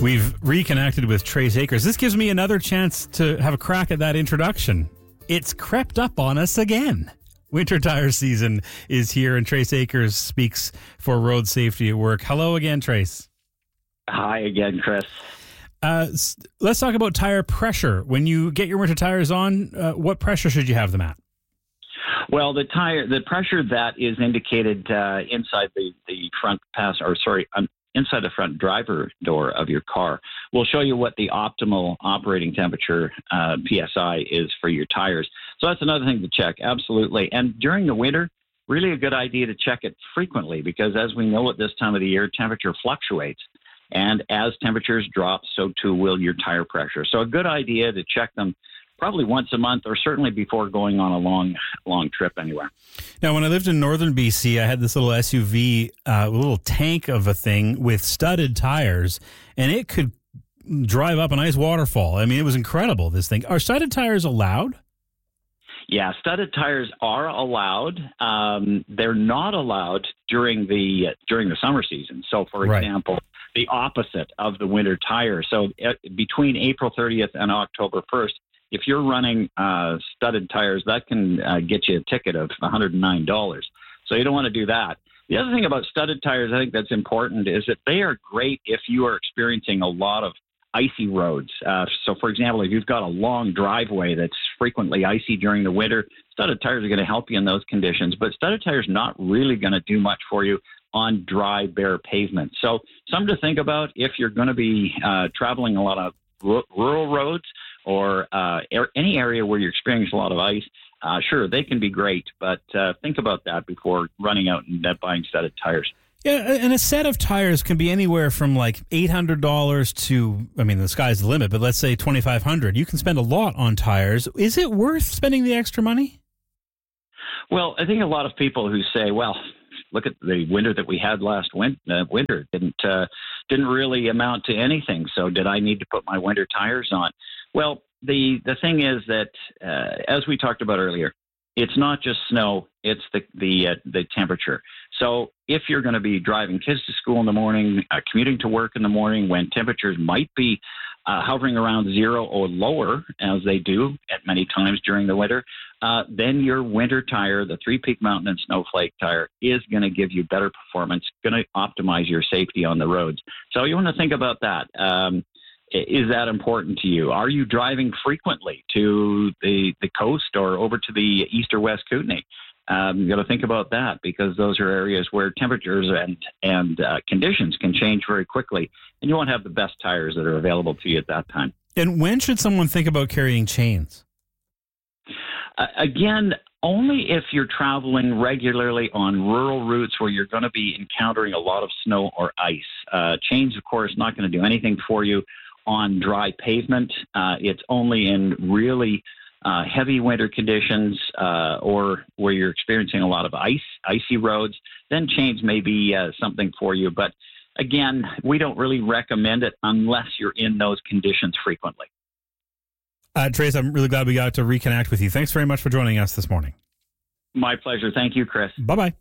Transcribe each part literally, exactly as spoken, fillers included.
We've reconnected with Trace Akers. This gives me another chance to have a crack at that introduction. It's crept up on us again. Winter tire season is here, and Trace Akers speaks for road safety at work. Hello again, Trace. Hi again, Chris. Uh, let's talk about tire pressure. When you get your winter tires on, uh, what pressure should you have them at? Well, the tire, the pressure that is indicated uh, inside the, the front pass, or sorry, um, inside the front driver door of your car will show you what the optimal operating temperature, uh, P S I, is for your tires. So that's another thing to check, absolutely. And during the winter, really a good idea to check it frequently, because as we know at this time of the year, temperature fluctuates. And as temperatures drop, so too will your tire pressure. So a good idea to check them probably once a month, or certainly before going on a long, long trip anywhere. Now, when I lived in northern B C, I had this little S U V, uh, a little tank of a thing with studded tires, and it could drive up an ice waterfall. I mean, it was incredible, this thing. Are studded tires allowed? Yeah, studded tires are allowed. Um, they're not allowed during the uh, during the summer season. So, for Right. example, the opposite of the winter tire. So, uh, between April thirtieth and October first, if you're running uh, studded tires, that can uh, get you a ticket of one hundred nine dollars. So you don't want to do that. The other thing about studded tires, I think that's important, is that they are great if you are experiencing a lot of icy roads. Uh, so, for example, if you've got a long driveway that's frequently icy during the winter, studded tires are going to help you in those conditions. But studded tires not really going to do much for you on dry, bare pavement. So something to think about if you're going to be uh, traveling a lot of r- rural roads, or uh, er- any area where you're experiencing a lot of ice. Uh, sure, they can be great, but uh, think about that before running out and uh, buying studded tires. Yeah, and a set of tires can be anywhere from like eight hundred dollars to, I mean, the sky's the limit, but let's say twenty-five hundred dollars. You can spend a lot on tires. Is it worth spending the extra money? Well, I think a lot of people who say, well, look at the winter that we had last win- uh, winter, didn't uh, didn't really amount to anything, so did I need to put my winter tires on? Well, the, the thing is that, uh, as we talked about earlier, it's not just snow, it's the the, uh, the temperature. So if you're going to be driving kids to school in the morning, uh, commuting to work in the morning when temperatures might be uh, hovering around zero or lower, as they do at many times during the winter, uh, then your winter tire, the Three Peak Mountain and Snowflake tire, is going to give you better performance, going to optimize your safety on the roads. So you want to think about that. Um, Is that important to you? Are you driving frequently to the, the coast or over to the east or west Kootenay? Um, you got to think about that, because those are areas where temperatures and and uh, conditions can change very quickly, and you won't have the best tires that are available to you at that time. And when should someone think about carrying chains? Uh, again, only if you're traveling regularly on rural routes where you're going to be encountering a lot of snow or ice. Uh, chains, of course, not going to do anything for you on dry pavement. Uh, it's only in really uh, heavy winter conditions uh, or where you're experiencing a lot of ice, icy roads, then chains may be uh, something for you. But again, we don't really recommend it unless you're in those conditions frequently. Uh, Trace, I'm really glad we got to reconnect with you. Thanks very much for joining us this morning. My pleasure. Thank you, Chris. Bye-bye.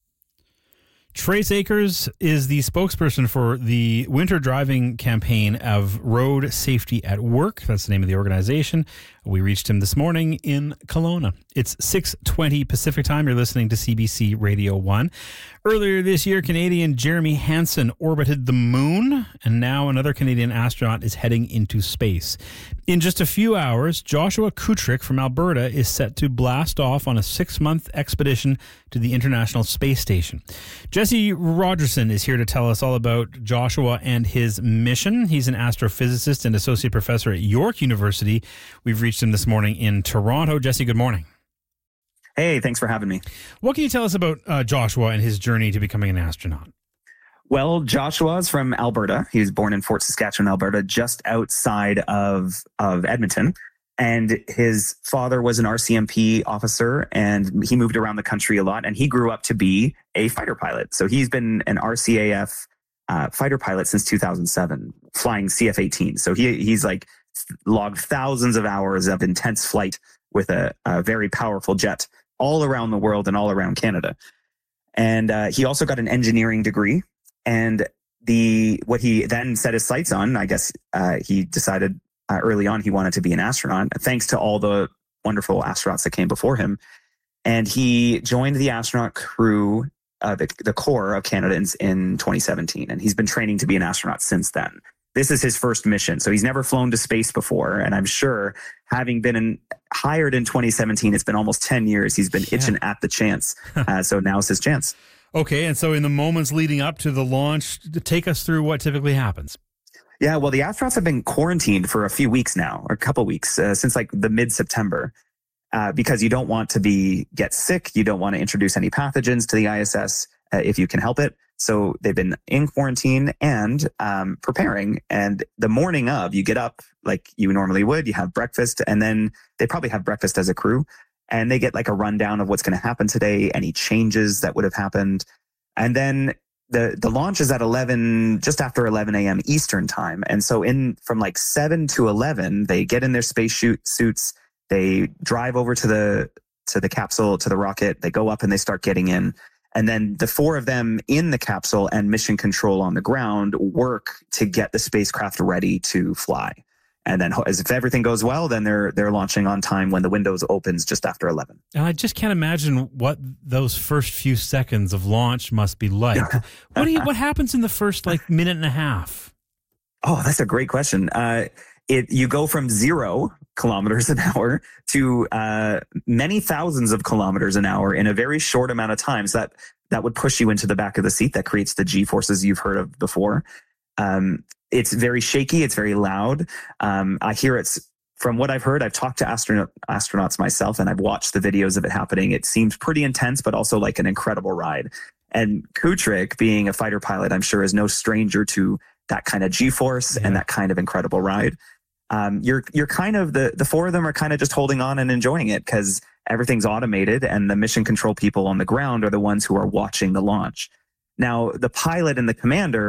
Trace Akers is the spokesperson for the winter driving campaign of Road Safety at Work. That's the name of the organization. We reached him this morning in Kelowna. It's six twenty Pacific time. You're listening to C B C Radio one. Earlier this year, Canadian Jeremy Hansen orbited the moon, and now another Canadian astronaut is heading into space. In just a few hours, Joshua Kutrick from Alberta is set to blast off on a six-month expedition to the International Space Station. Jesse Rogerson is here to tell us all about Joshua and his mission. He's an astrophysicist and associate professor at York University. We've reached him this morning in Toronto. Jesse, good morning. Hey, thanks for having me. What can you tell us about uh, Joshua and his journey to becoming an astronaut? Well, Joshua is from Alberta. He was born in Fort Saskatchewan, Alberta, just outside of, of Edmonton. And his father was an R C M P officer, and he moved around the country a lot, and he grew up to be a fighter pilot. So he's been an R C A F uh, fighter pilot since two thousand seven, flying C F eighteen. So he he's like logged thousands of hours of intense flight with a, a very powerful jet all around the world and all around Canada. And uh, he also got an engineering degree. And the what he then set his sights on, I guess uh, he decided uh, early on he wanted to be an astronaut, thanks to all the wonderful astronauts that came before him. And he joined the astronaut crew, uh, the, the Corps of Canada in, in twenty seventeen. And he's been training to be an astronaut since then. This is his first mission. So he's never flown to space before. And I'm sure having been in, hired in twenty seventeen, it's been almost ten years. He's been yeah. itching at the chance. Uh, so now's his chance. Okay. And so in the moments leading up to the launch, take us through what typically happens. Yeah, well, the astronauts have been quarantined for a few weeks now, or a couple weeks, uh, since like the mid-September. Uh, because you don't want to be get sick. You don't want to introduce any pathogens to the I S S uh, if you can help it. So they've been in quarantine and um, preparing. And the morning of, you get up like you normally would. You have breakfast, and then they probably have breakfast as a crew. And they get like a rundown of what's going to happen today, any changes that would have happened. And then the the launch is at eleven, just after eleven a.m. Eastern time. And so in from like seven to eleven, they get in their space shoot suits. They drive over to the to the capsule, to the rocket. They go up and they start getting in. And then the four of them in the capsule and mission control on the ground work to get the spacecraft ready to fly. And then as if everything goes well, then they're they're launching on time when the windows opens just after eleven. And I just can't imagine what those first few seconds of launch must be like. what do you, what happens in the first like minute and a half? Oh, that's a great question. Uh, it you go from zero kilometers an hour to uh, many thousands of kilometers an hour in a very short amount of time. So that that would push you into the back of the seat. That creates the G forces you've heard of before. Um, it's very shaky. It's very loud. Um, I hear it's from what I've heard. I've talked to astronaut, astronauts myself, and I've watched the videos of it happening. It seems pretty intense, but also like an incredible ride. And Kutrick, being a fighter pilot, I'm sure is no stranger to that kind of G-force yeah. and that kind of incredible ride. Um, you're you're kind of the the four of them are kind of just holding on and enjoying it because everything's automated, and the mission control people on the ground are the ones who are watching the launch. Now, the pilot and the commander